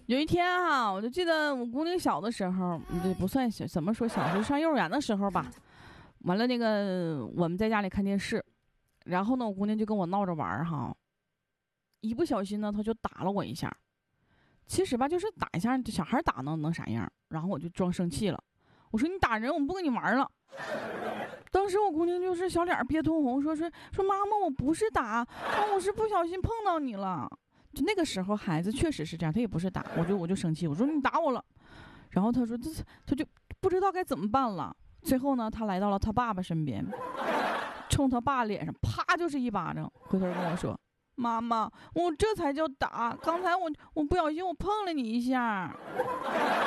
有一天哈，我就记得我姑娘小的时候，这不算小，怎么说小时候上幼儿园的时候吧。完了那个我们在家里看电视，然后呢，我姑娘就跟我闹着玩哈，一不小心呢，她就打了我一下。其实吧，就是打一下，小孩打能啥样？然后我就装生气了，我说你打人，我不跟你玩了。当时我姑娘就是小脸憋通红，说妈妈，我不是打，我是不小心碰到你了。就那个时候孩子确实是这样，他也不是打，我就生气，我说你打我了。然后他说他就不知道该怎么办了。最后呢，他来到了他爸爸身边，冲他爸脸上啪就是一巴掌，回头跟我说，妈妈，我这才叫打，刚才我不小心我碰了你一下。